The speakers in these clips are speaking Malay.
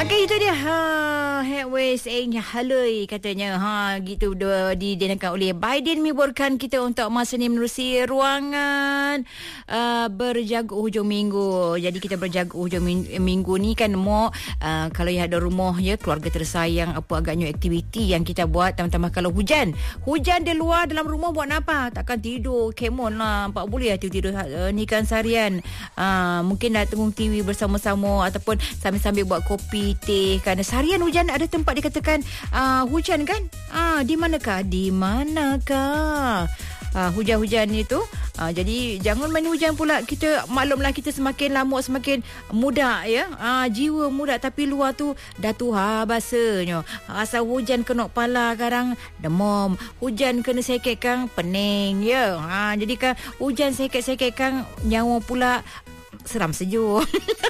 Okey, itu dia. Headways haloi katanya. Gitu didenakan oleh Biden menyuburkan kita untuk masa ni menerusi ruangan berjaga hujung minggu. Jadi kita berjaga hujung minggu ni kan kalau ada rumah ya, keluarga tersayang, apa agaknya aktiviti yang kita buat, tambah kalau hujan di luar, dalam rumah buat apa? Takkan tidur kemon lah. Tak boleh tidur ni kan seharian. Mungkin nak tengok TV bersama-sama ataupun sambil-sambil buat kopi, teh, kerana seharian hujan. Ada tempat dikatakan hujan kan, di manakah hujan-hujan itu. Jadi jangan main hujan pula. Kita maklumlah, kita semakin lama semakin muda ya, jiwa muda, tapi luar tu dah tuha basahnya. Asal hujan kena kepala karang demam, hujan kena sekek kang pening ya. Jadi kan hujan sekek kang nyawa pula seram sejuk.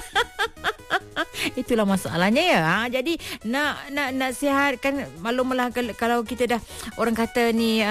Itulah masalahnya ya. Jadi nak sihat kan, maklumlah kalau kita dah, orang kata ni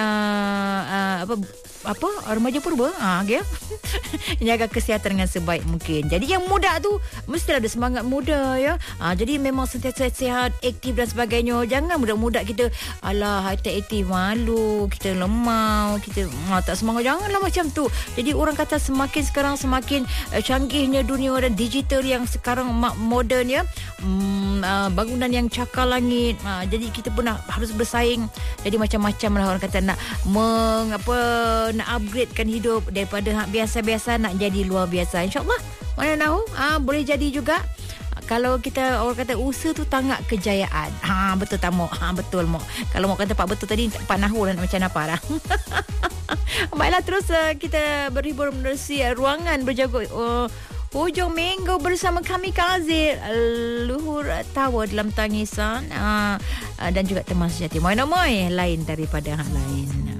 apa remaja purba okay? Jaga kesihatan dengan sebaik mungkin. Jadi yang muda tu mestilah ada semangat muda ya. Jadi memang sentiasa sihat, aktif dan sebagainya. Jangan budak-budak kita tak aktif, malu, kita lemah, kita tak semangat. Janganlah macam tu. Jadi orang kata semakin sekarang semakin canggihnya dunia dan digital yang sekarang moden ya. Bangunan yang cakar langit. Jadi kita pun harus bersaing. Jadi macam-macam lah orang kata nak nak upgradekan hidup daripada biasa-biasa nak jadi luar biasa. InsyaAllah, mana tahu boleh jadi juga. Kalau kita orang kata usaha tu tangak kejayaan. Betul tak Mok? Betul Mok. Kalau Mok kata Pak betul tadi, Pak Nahu lah macam apa dah. Baiklah, terus kita berhibur menerusi ruangan berjaga hujung minggu bersama kami Kazir Luhur Tawa dalam tangisan dan juga teman sejati. Moy lain daripada hal lain.